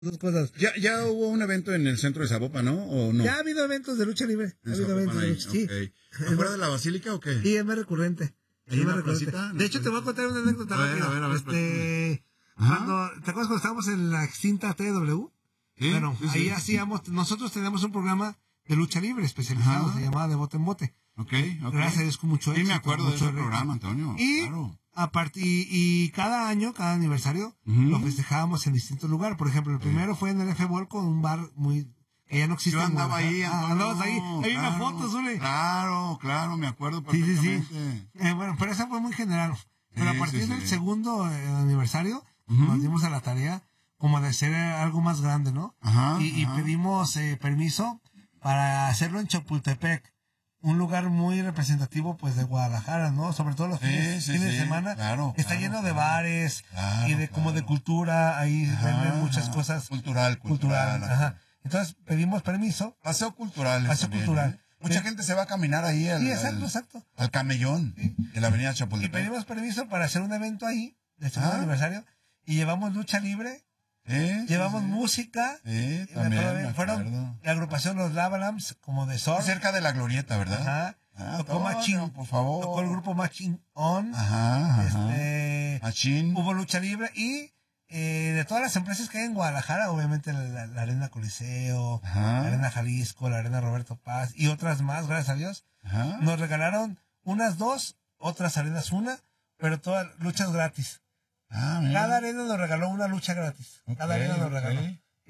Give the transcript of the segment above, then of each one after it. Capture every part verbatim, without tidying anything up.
dos cosas. Ya, ya hubo un evento en el centro de Zapopan, ¿no? ¿O no? Ya ha habido eventos de lucha libre. Ha habido eventos de lucha, sí. Okay. ¿Afuera de la basílica o qué? Sí, es más recurrente. ¿Ahí Es en más la recurrente. placita? De hecho, te voy a contar una anécdota A ver, rápida. a ver, a ver, Este, cuando, ¿te acuerdas cuando estábamos en la extinta T W? ¿Sí? Bueno, Sí, sí. ahí hacíamos, nosotros teníamos un programa de lucha libre especializado, Ajá. se llamaba De Bote en Bote. Ok, ok. Gracias a Dios con mucho éxito. Sí, me acuerdo de mucho ese éxito. programa, Antonio. Y, Claro. aparte, y, y cada año, cada aniversario, Uh-huh. lo festejábamos en distintos lugares. Por ejemplo, el primero fue en el F Volco, un bar muy, que ya no existe. Yo en andaba ahí, Guadalajara. Ah, andabas ahí. Hay una claro, foto, Zule. Claro, claro, me acuerdo Sí, sí, perfectamente. sí. Eh, bueno, pero esa fue muy general. Pero Sí, a partir sí, del sí. segundo eh, aniversario, Ujú. nos dimos a la tarea como de hacer algo más grande, ¿no? Ajá, y, y ajá. pedimos eh, permiso para hacerlo en Chapultepec, un lugar muy representativo pues de Guadalajara, ¿no? Sobre todo los Sí, fines, sí, fines sí, de semana. claro, Está claro, lleno de claro. bares Claro, y de como claro. de cultura, ahí Ajá, venden muchas ajá. cosas. Cultural, cultural. cultural, ajá. Entonces pedimos permiso. Paseo cultural. Paseo también, cultural. ¿eh? Mucha Sí. gente se va a caminar ahí al, Sí, exacto, al, exacto. al camellón de la avenida Y Chapultepec. pedimos permiso para hacer un evento ahí, de segundo Ah. aniversario, y llevamos lucha libre, Sí, llevamos sí, sí. música, Sí, y me también, acuerdo bien, me fueron acuerdo. la agrupación Los Lavalams, como de surf. Cerca de la glorieta, ¿verdad? Ajá. Ah, Tocó Antonio, Machín, por favor. tocó el grupo Machín On, Ajá, ajá. este, Machín. hubo lucha libre, y eh, de todas las empresas que hay en Guadalajara, obviamente la, la, la Arena Coliseo, Ajá. la Arena Jalisco, la Arena Roberto Paz, y otras más, gracias a Dios, Ajá. nos regalaron unas dos, otras arenas una, pero todas luchas gratis. Ah, mira. Cada arena nos regaló una lucha gratis. Ok, Cada arena nos ok. regaló.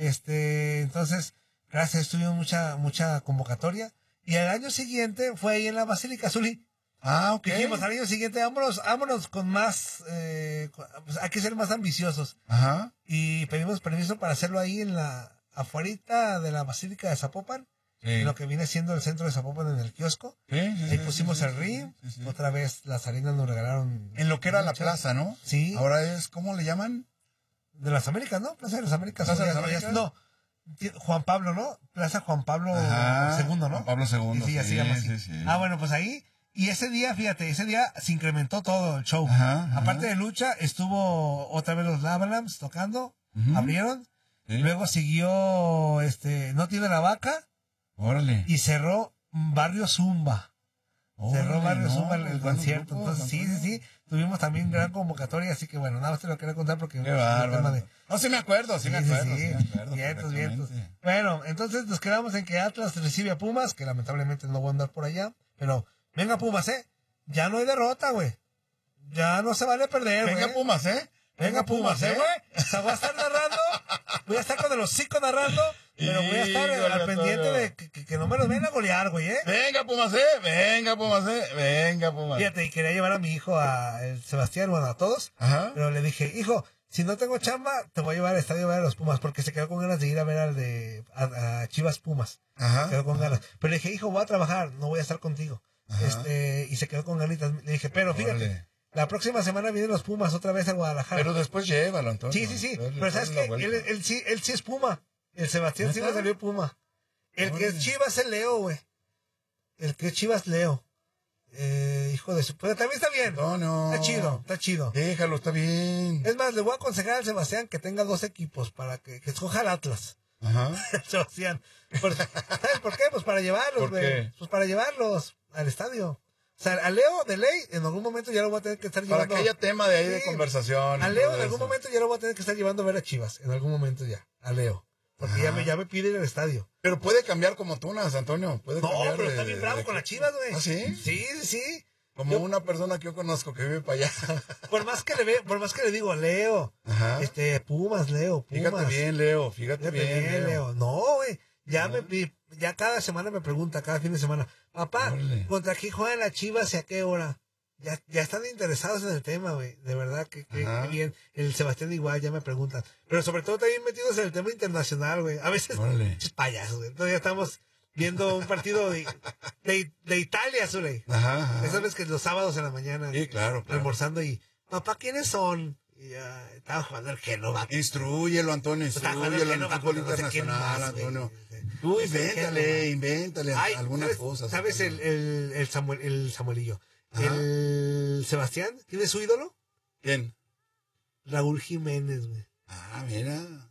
Este, entonces, gracias, tuvimos mucha, mucha convocatoria. Y el año siguiente fue ahí en la Basílica Zuli. Ah, ok. Dijimos al año siguiente, vámonos, vámonos con más, eh, con- pues hay que ser más ambiciosos. Ajá. Y pedimos permiso para hacerlo ahí en la, afuerita de la Basílica de Zapopan, Sí. en lo que viene siendo el centro de Zapopan en el kiosco. Sí, sí, Ahí sí, pusimos sí, el sí, ring, sí, sí. otra vez las arenas nos regalaron. En lo que era la luchas. plaza, ¿no? Sí. Ahora es, ¿cómo le llaman? De las Américas, ¿no? Plaza de las Américas. ¿Plaza de las Ya- ya- Américas? No, Ti- Juan Pablo, ¿no? Plaza Juan Pablo Ajá, segundo, ¿no? Juan Pablo segundo, Y sí, así sí, llama así. sí, sí. Ah, bueno, pues ahí, y ese día, fíjate, ese día se incrementó todo el show. Ajá, ajá. Aparte de lucha, estuvo otra vez los Lavalams tocando, Ujú. abrieron, Sí. luego siguió, este, No Tiene la Vaca, Órale. y cerró Barrio Zumba. Cerró Órale, Barrio no, Zumba el, pues, el buenos concierto. grupos, Entonces, sí, sí, Antonio. sí. Tuvimos también gran convocatoria, así que bueno, nada más te lo quería contar porque Qué el bárbaro. tema de. No, sí me acuerdo, sí, Sí, me sí, acuerdo, sí. sí, me acuerdo. Vientos, vientos. perfectamente. Bueno, entonces nos quedamos en que Atlas recibe a Pumas, que lamentablemente no voy a andar por allá, pero venga Pumas, ¿eh? Ya no hay derrota, güey. Ya no se vale perder, güey. Venga Pumas, ¿eh? Venga Pumas, ¿eh, güey? O sea, voy a estar narrando, voy a estar con el hocico narrando, pero voy a estar eh, Híjole, al pendiente Antonio. de que, que- que no me los vengan a golear, güey, ¿eh? Venga Pumas, ¿eh? Venga Pumas, ¿eh? Venga Pumas. Fíjate, y quería llevar a mi hijo, a el Sebastián, bueno, a todos, Ajá. pero le dije, hijo, si no tengo chamba, te voy a llevar al estadio a ver a los Pumas, porque se quedó con ganas de ir a ver al de a, a Chivas Pumas. Ajá. Se quedó con ganas. Pero le dije, hijo, voy a trabajar, no voy a estar contigo. Ajá. Este, y se quedó con ganitas. Le dije, pero fíjate, Órale. la próxima semana vienen los Pumas otra vez a Guadalajara. Pero después llévalo, Antonio. sí, sí, sí. Dale- Pero sabes dale que la él, vuelta. él sí, él sí es Puma. El Sebastián sí ¿Neta? le salió Puma. El que es Órale. Chivas es Leo, güey. El que es Chivas Leo. Eh, hijo de su... Pero también está bien. No, no. Está chido, está chido. Déjalo, está bien. Es más, le voy a aconsejar al Sebastián que tenga dos equipos para que, que escoja el Atlas. Ajá. Sebastián. Por- ¿Sabes por qué? Pues para llevarlos, ¿Por güey. qué? Pues para llevarlos al estadio. O sea, a Leo de ley, en algún momento ya lo voy a tener que estar Para llevando. que haya tema de ahí de Sí. conversación. y A Leo todo en algún eso. momento ya lo voy a tener que estar llevando a ver a Chivas. En algún momento ya. A Leo. Porque ya Ajá. me, ya me pide ir al estadio. Pero puede cambiar como tunas, Antonio. Puede No, cambiar pero de- está bien bravo de con las equipo. Chivas, güey. ¿Ah, sí? Sí, sí, sí. Como Yo- una persona que yo conozco que vive para allá. Por más que le ve, por más que le digo, Leo. Ajá. Este, Pumas, Leo, Pumas. Fíjate bien, Leo. Fíjate, Fíjate bien, bien, Leo. Leo. No, güey. Ya me pi- ya cada semana me pregunta, cada fin de semana, papá, Órale. ¿contra qué juegan las Chivas y a qué hora? Ya, ya están interesados en el tema, güey. De verdad que, que, Ajá. que bien. El Sebastián igual ya me preguntan. Pero sobre todo también metidos en el tema internacional, güey. A veces, Órale. pinches payasos, güey. Entonces ya estamos viendo un partido de, de, de Italia, Zule. Ajá, ajá. Esas veces que los sábados en la mañana. Sí, claro, claro. Almorzando y, papá, ¿quiénes son? Y ya, estaba jugando el Génova. Instruyelo, Antonio, Estaba jugando instruyelo el en el Génova fútbol contra no sé quién internacional, más, güey. Antonio. Sí. Tú Es el invéntale, Génova. invéntale Ay, algunas ¿sabes, cosas. ¿Sabes el, Antonio. el, el, Samuel, el Samuelillo? Ajá. El Sebastián, ¿quién es su ídolo? ¿Quién? Raúl Jiménez, güey. Ah, mira.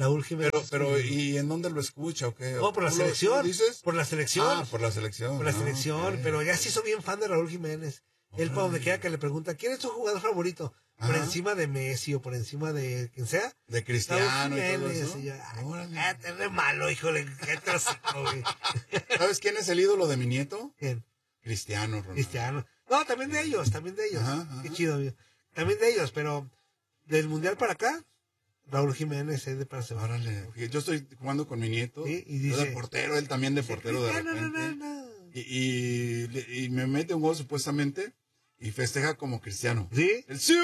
Raúl Jiménez. Pero, pero, ¿y en dónde lo escucha o qué? No, por la ¿Tú lo- selección. tú dices? Por la selección. Ah, por la selección. Por la ah, selección. ok. Pero ya se hizo bien fan de Raúl Jiménez. Él, para donde quiera que le pregunta, ¿quién es tu jugador favorito? Por Ajá. encima de Messi o por encima de quien sea. De Cristiano Raúl y todo Jiménez. eso. Y yo, ay, Órale. ah, te re malo, híjole. Qué tóxico, güey. ¿Sabes quién es el ídolo de mi nieto? ¿Quién? Cristiano Ronaldo. Cristiano. No, también de ellos, también de ellos. Ajá, ajá. Qué chido, amigo. También de ellos, pero del Mundial para acá, Raúl Jiménez es de para Sebastián. Órale. Fíjate, yo estoy jugando con mi nieto. Sí, y Yo dice- de portero, él también de portero de Cristiano repente. Ronaldo. Y, y, le- y me mete un gol supuestamente y festeja como Cristiano. ¿Sí? El ¡sí!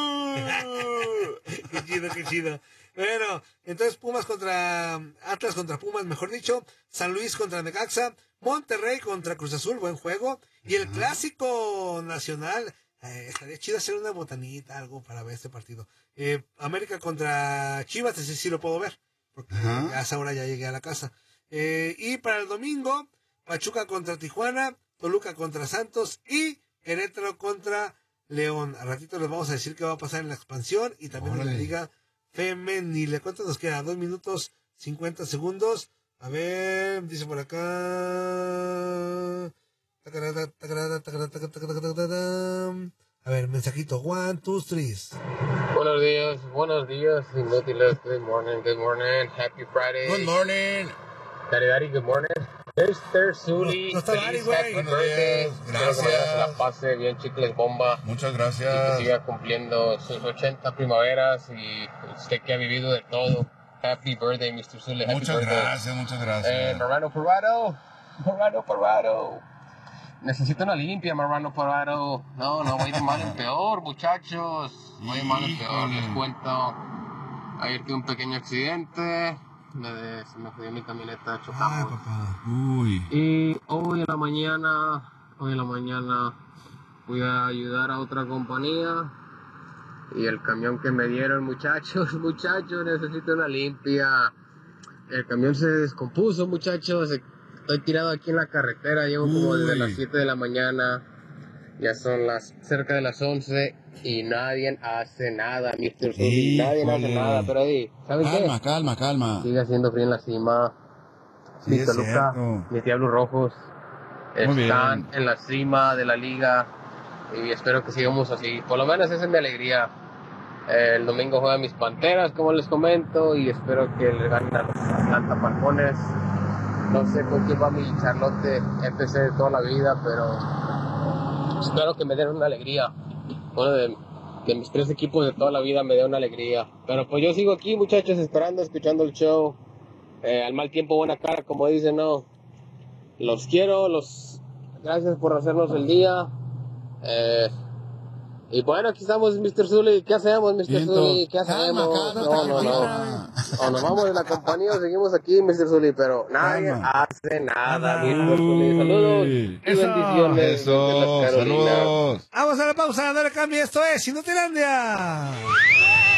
Qué chido, qué chido. Bueno, entonces Pumas contra Atlas contra Pumas, mejor dicho. San Luis contra Necaxa. Monterrey contra Cruz Azul, buen juego. Y el clásico nacional. Eh, estaría chido hacer una botanita, algo para ver este partido. Eh, América contra Chivas, ese sí lo puedo ver. Porque Ajá. a esa hora ya llegué a la casa. Eh, y para el domingo, Pachuca contra Tijuana, Toluca contra Santos y Querétaro contra León. Al ratito les vamos a decir qué va a pasar en la expansión y también en la Órale. liga femenil. ¿Cuánto nos queda? Dos minutos cincuenta segundos. A ver, dice por acá. Tacarata, tacarata, tacarata, tacarata, tacarata. A ver, mensajito. One, two, three. Buenos días, buenos días, inútiles. Good morning, good morning. Happy Friday. Good morning. Daddy, Daddy, good morning. mister Zuli, No- no está Daddy, feliz güey. happy Buenos birthday. días, Espero que mañana se gracias. la pase bien, chicles bomba. Muchas Y que gracias. siga cumpliendo sus ochenta primaveras y usted que ha vivido de todo. Happy birthday, mister Zuli. Happy Muchas birthday. gracias, muchas Eh, gracias. Marrano Parado, Marrano Parado. Necesito una limpia, Marrano Parado. No, no, voy de mal en peor, muchachos. Voy de mal en peor, les cuento. Ayer tuve un pequeño accidente. Me, se me jodió mi camioneta, Ay, chocamos. papá. Uy. Y hoy en la mañana, hoy en la mañana fui a ayudar a otra compañía. Y el camión que me dieron, muchachos, muchachos, necesito una limpia. El camión se descompuso, muchachos. Estoy tirado aquí en la carretera, llevo como desde Uy. las siete de la mañana. Ya son las cerca de las once y nadie hace nada, mister Zuli. Nadie Híjole. hace nada, pero ahí, ¿sabes Calma, qué? calma, calma. Sigue haciendo frío en la cima. Sí, Mi es Toluca, cierto. mis Diablos Rojos Muy están bien. en la cima de la liga y espero que sigamos así. Por lo menos esa es mi alegría. Eh, el domingo juegan mis Panteras, como les comento, y espero que le ganen a los Atlanta Falcones. No sé con quién va mi Charlotte F C de toda la vida, pero espero que me den una alegría. Uno de, de mis tres equipos de toda la vida me dé una alegría. Pero pues yo sigo aquí, muchachos, esperando, escuchando el show. Eh, al mal tiempo, buena cara, como dicen, no. Los quiero, los gracias por hacernos el día. Eh, y bueno, aquí estamos, mister Zuli. ¿Qué hacemos, mister Vientos. Zuli? ¿Qué Calma, hacemos? calma, No, no, tranquila. no. O nos vamos de la compañía o seguimos aquí, mister Zuli. Pero nadie Calma. hace nada, Nada. mister Zuli. Saludos y Eso. bendiciones. desde Eso, las Carolinas. saludos. Vamos a la pausa, no le cambie. Esto es Inutilandia.